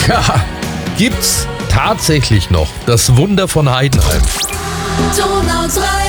Ja, gibt's tatsächlich noch das Wunder von Heidenheim. Donau 3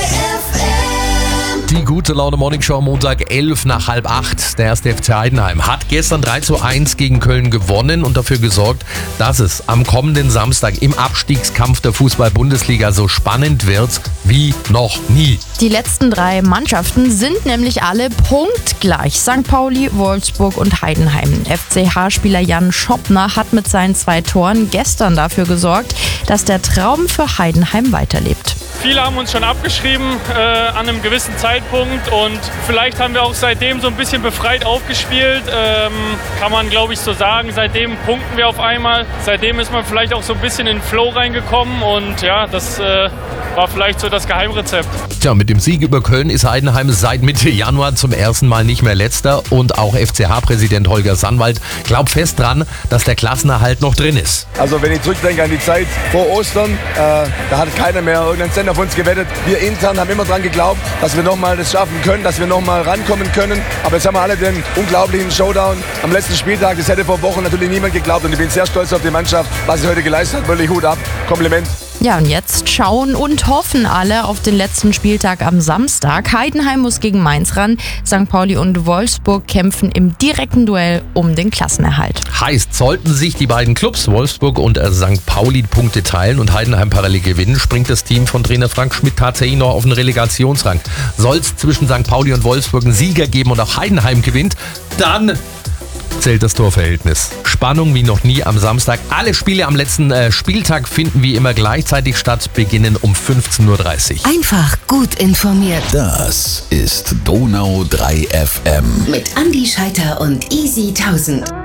FM. Die gute Laune Morning Show am Montag 7:55. Der erste FC Heidenheim hat gestern 3:1 gegen Köln gewonnen und dafür gesorgt, dass es am kommenden Samstag im Abstiegskampf der Fußball-Bundesliga so spannend wird wie noch nie. Die letzten 3 Mannschaften sind nämlich alle punktgleich. St. Pauli, Wolfsburg und Heidenheim. FCH-Spieler Jan Schoppner hat mit seinen 2 Toren gestern dafür gesorgt, dass der Traum für Heidenheim weiterlebt. Viele haben uns schon abgeschrieben an einem gewissen Zeitpunkt und vielleicht haben wir auch seitdem so ein bisschen befreit aufgespielt, kann man glaube ich so sagen. Seitdem punkten wir auf einmal, seitdem ist man vielleicht auch so ein bisschen in den Flow reingekommen und ja, das war vielleicht so das Geheimrezept. Tja, mit dem Sieg über Köln ist Heidenheim seit Mitte Januar zum ersten Mal nicht mehr Letzter und auch FCH-Präsident Holger Sandwald glaubt fest dran, dass der Klassenerhalt noch drin ist. Also wenn ich zurückdenke an die Zeit vor Ostern, da hat keiner mehr irgendeinen Cent auf uns gewettet. Wir intern haben immer dran geglaubt, dass wir nochmal das schaffen können, dass wir nochmal rankommen können. Aber jetzt haben wir alle den unglaublichen Showdown am letzten Spieltag. Das hätte vor Wochen natürlich niemand geglaubt und ich bin sehr stolz auf die Mannschaft, was sie heute geleistet hat. Wirklich Hut ab, Kompliment. Ja, und jetzt schauen und hoffen alle auf den letzten Spieltag am Samstag. Heidenheim muss gegen Mainz ran. St. Pauli und Wolfsburg kämpfen im direkten Duell um den Klassenerhalt. Heißt, sollten sich die beiden Clubs Wolfsburg und St. Pauli Punkte teilen und Heidenheim parallel gewinnen, springt das Team von Trainer Frank Schmidt tatsächlich noch auf den Relegationsrang. Soll es zwischen St. Pauli und Wolfsburg einen Sieger geben und auch Heidenheim gewinnt, dann zählt das Torverhältnis. Spannung wie noch nie am Samstag. Alle Spiele am letzten Spieltag finden wie immer gleichzeitig statt, beginnen um 15:30 Uhr. Einfach gut informiert. Das ist Donau 3 FM. Mit Andi Scheiter und Easy 1000.